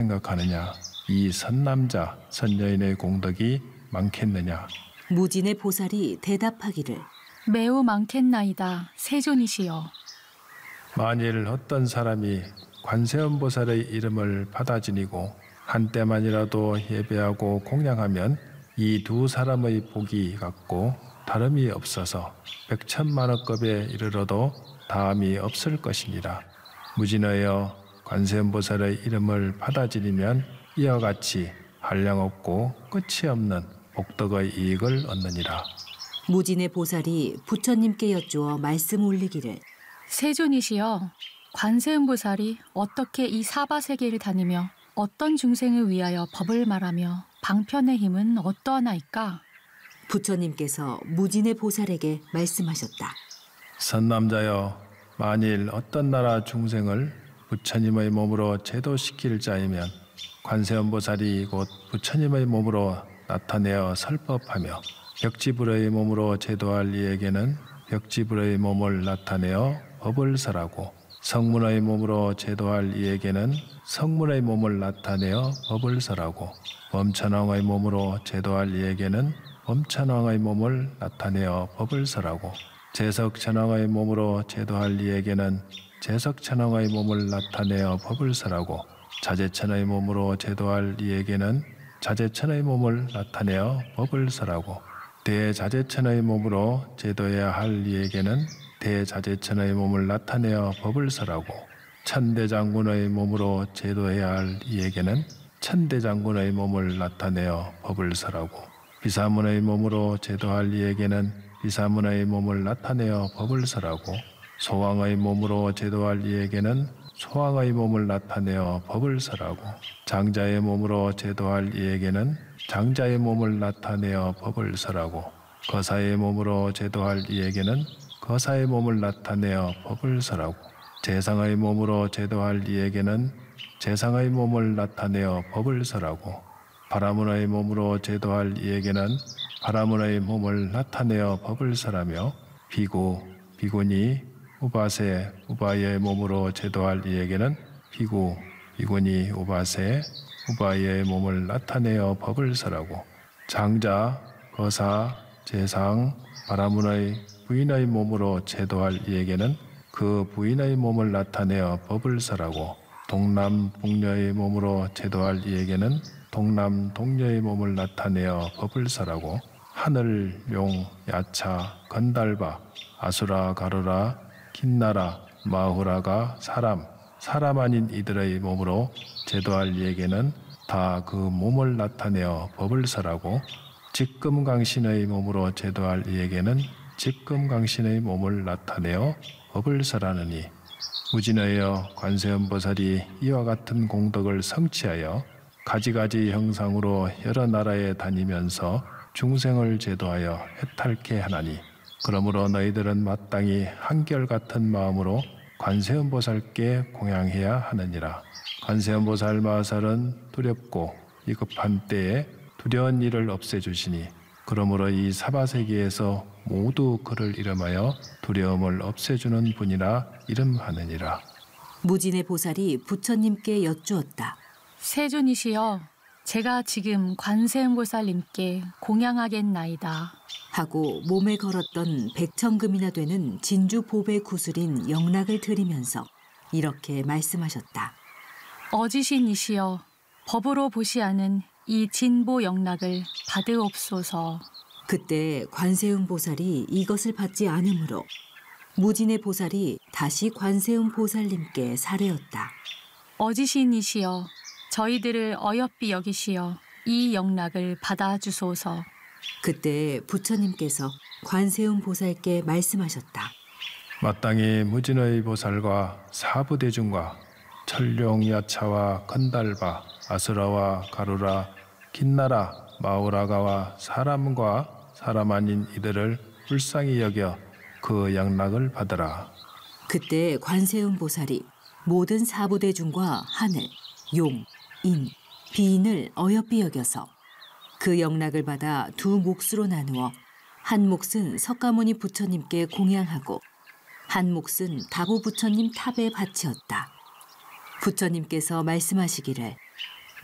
생각하느냐? 이 선남자, 선여인의 공덕이 많겠느냐? 무진의 보살이 대답하기를 매우 많겠나이다. 세존이시여. 만일 어떤 사람이 관세음보살의 이름을 받아 지니고 한때만이라도 예배하고 공양하면 이 두 사람의 복이 같고 다름이 없어서 백천만억급에 이르러도 다함이 없을 것이니라. 무진하여 관세음보살의 이름을 받아 지니면 이와 같이 한량없고 끝이 없는 복덕의 이익을 얻느니라. 무진의 보살이 부처님께 여쭈어 말씀 올리기를 세존이시여. 관세음보살이 어떻게 이 사바세계를 다니며 어떤 중생을 위하여 법을 말하며 방편의 힘은 어떠하나이까? 부처님께서 무진의 보살에게 말씀하셨다. 선남자여, 만일 어떤 나라 중생을 부처님의 몸으로 제도시킬 자이면 관세음보살이 곧 부처님의 몸으로 나타내어 설법하며 벽지불의 몸으로 제도할 이에게는 벽지불의 몸을 나타내어 법을 설하고 성문의 몸으로 제도할 이에게는 성문의 몸을 나타내어 법을 설하고 범천왕의 몸으로 제도할 이에게는 범천왕의 몸을 나타내어 법을 설하고 제석천왕의 몸으로 제도할 이에게는 제석천왕의 몸을 나타내어 법을 설하고 자제천의 몸으로 제도할 이에게는 자제천의 몸을 나타내어 법을 설하고 대자제천의 몸으로 제도해야 할 이에게는 대자제천의 몸을 나타내어 법을 설하고 천대장군의 몸으로 제도해야 할 이에게는 천대장군의 몸을 나타내어 법을 설하고 비사문의 몸으로 제도할 이에게는 비사문의 몸을 나타내어 법을 설하고 소왕의 몸으로 제도할 이에게는 소왕의 몸을 나타내어 법을 설하고 장자의 몸으로 제도할 이에게는 장자의 몸을 나타내어 법을 설하고 거사의 몸으로 제도할 이에게는 거사의 몸을 나타내어 법을 설하고 재상의 몸으로 제도할 이에게는 재상의 몸을 나타내어 법을 설하고 바라문의 몸으로 제도할 이에게는 바라문의 몸을 나타내어 법을 설하며 비구, 비구니, 우바세, 우바의 몸으로 제도할 이에게는 비구, 비구니, 우바세, 우바의 몸을 나타내어 법을 설하고 장자, 거사, 재상, 바라문의 부인의 몸으로 제도할 이에게는 그 부인의 몸을 나타내어 법을 설하고 동남, 동녀의 몸으로 제도할 이에게는 동남, 동녀의 몸을 나타내어 법을 설하고 하늘, 용, 야차, 건달바, 아수라, 가루라, 긴나라, 마후라가 사람 아닌 이들의 몸으로 제도할 이에게는 다 그 몸을 나타내어 법을 설하고 직금강신의 몸으로 제도할 이에게는 직금강신의 몸을 나타내어 법을 설하느니 무진하여 관세음보살이 이와 같은 공덕을 성취하여 가지가지 형상으로 여러 나라에 다니면서 중생을 제도하여 해탈케 하나니 그러므로 너희들은 마땅히 한결같은 마음으로 관세음보살께 공양해야 하느니라. 관세음보살 마살은 두렵고 위급한 때에 두려운 일을 없애주시니 그러므로 이 사바세계에서 모두 그를 이름하여 두려움을 없애주는 분이라 이름하느니라. 무진의 보살이 부처님께 여쭈었다. 세존이시여. 제가 지금 관세음보살님께 공양하겠나이다. 하고 몸에 걸었던 백천금이나 되는 진주 보배 구슬인 영락을 들이면서 이렇게 말씀하셨다. 어지신이시여. 법으로 보시하는 이 진보 영락을 받으옵소서. 그때 관세음 보살이 이것을 받지 않으므로 무진의 보살이 다시 관세음 보살님께 사례었다. 어지신이시여. 저희들을 어여삐 여기시어 이 영락을 받아주소서. 그때 부처님께서 관세음 보살께 말씀하셨다. 마땅히 무진의 보살과 사부대중과 천룡야차와 건달바, 아수라와 가루라, 긴나라, 마우라가와 사람과 사람 아닌 이들을 불쌍히 여겨 그 영락을 받으라. 그때 관세음 보살이 모든 사부대중과 하늘, 용, 인, 비인을 어여삐 여겨서 그 영락을 받아 두 몫으로 나누어 한 몫은 석가모니 부처님께 공양하고 한 몫은 다보 부처님 탑에 바치었다. 부처님께서 말씀하시기를